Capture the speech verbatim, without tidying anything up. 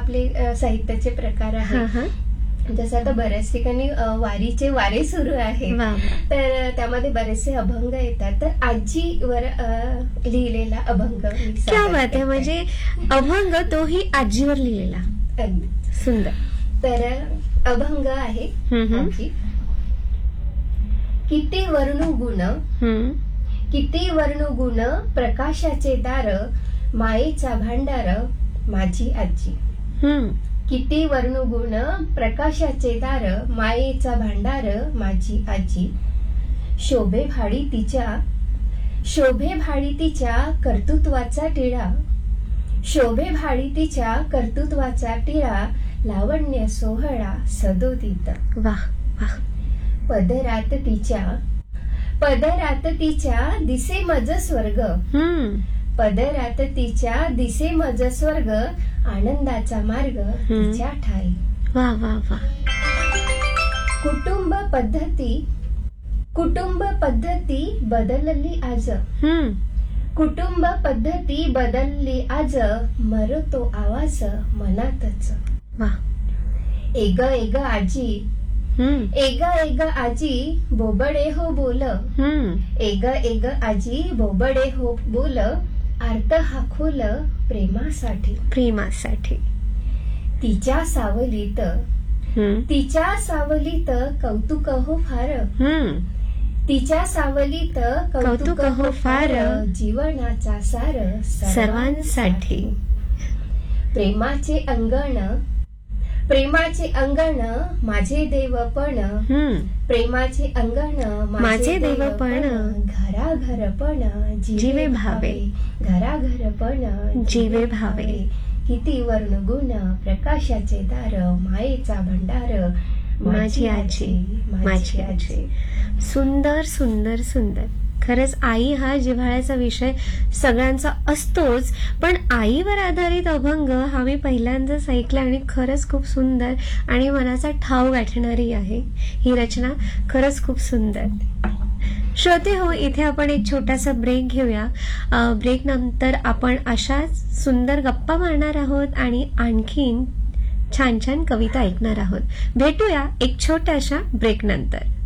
आपले अ, साहित्याचे प्रकार हा आहेत. हा जसं आता बऱ्याच ठिकाणी अ, वारीचे वारे सुरू आहेत, वा वा. तर त्यामध्ये बरेचसे अभंग येतात. तर आजीवर अ, लिहिलेला अभंग मी क्या सादर बात आहे. करते. म्हणजे अभंग तोही आजीवर लिहिलेला. अगदी. सुंदर. तर अभंग आहे हम्म, हम्म. आजी. किती वर्णू गुण, हम्म. किती वर्णू गुण, प्रकाशाचे दार, मायेचा भांडार, माझी आजी. हम्म. किती वर्णू गुण, प्रकाशाचे दार, मायेचा भांडार, माझी आजी. शोभे भाडी तिच्या, शोभे भाडी तिच्या कर्तृत्वाचा टिळा, शोभे भाडी तिच्या कर्तृत्वाचा टिळा, लावण्य सोहळा सदोदित. वा वा. पदरात तिच्या, पदरात तिच्या दिसे मज स्वर्ग, हम्म. पदरात तिच्या दिसे मज स्वर्ग, आनंदाचा मार्ग तिच्या ठाई. वा वा वा. कुटुंब पद्धती, कुटुंब पद्धती बदलली आज, हम्म. कुटुंब पद्धती बदलली आज, मरतो आवाज मनातच. वा. एग एग आजी, हम्म. एग एग आजी बोबडे हो बोल, हम्म. एग एग आजी बोबडे हो बोल, आर्त हाखोल प्रेमासाठी. प्रेमासाठी. तिच्या सावलीत, हम्म. तिच्या सावलीत कौतुक हो फार, हम्म. तिच्या सावलीत कौतुक हो फार, जीवनाचा सार सर्वांसाठी. प्रेमाचे अंगण, प्रेमाचे अंगण माझे देवपण, हम्म. प्रेमाचे अंगण माझे देवपण, घराघरपण जीवे भावे, घराघरपण जीवे भावे. किती वर्ण गुण, प्रकाशाचे दार, मायेचा भंडार, माझी आजी, माझी आजी. सुंदर सुंदर सुंदर. खरंच आई हा जिव्हाळ्याचा विषय सगळ्यांचा असतोच, पण आईवर आधारित अभंग हा मी पहिल्यांदाच ऐकला आणि खरंच खूप सुंदर आणि मनाचा ठाव गाठणारी आहे ही रचना. खरंच खूप सुंदर. श्रोते हो, इथे आपण एक छोटासा ब्रेक घेऊया. ब्रेक नंतर आपण अशाच सुंदर गप्पा मारणार आहोत आणि आणखीन छान छान कविता ऐकणार आहोत. भेटूया एक छोट्याशा ब्रेक नंतर.